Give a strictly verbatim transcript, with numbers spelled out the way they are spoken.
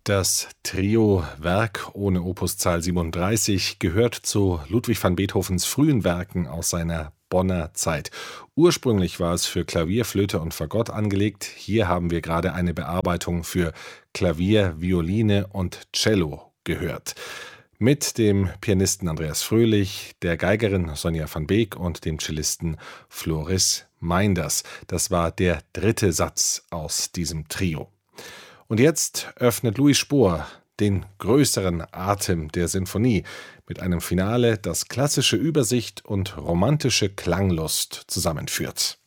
Das Trio Werk ohne Opuszahl siebenunddreißig gehört zu Ludwig van Beethovens frühen Werken aus seiner Bonner Zeit. Ursprünglich war es für Klavier, Flöte und Fagott angelegt. Hier haben wir gerade eine Bearbeitung für Klavier, Violine und Cello gehört. Mit dem Pianisten Andreas Fröhlich, der Geigerin Sonja van Beek und dem Cellisten Floris Meinders. Das war der dritte Satz aus diesem Trio. Und jetzt öffnet Louis Spohr den größeren Atem der Sinfonie mit einem Finale, das klassische Übersicht und romantische Klanglust zusammenführt.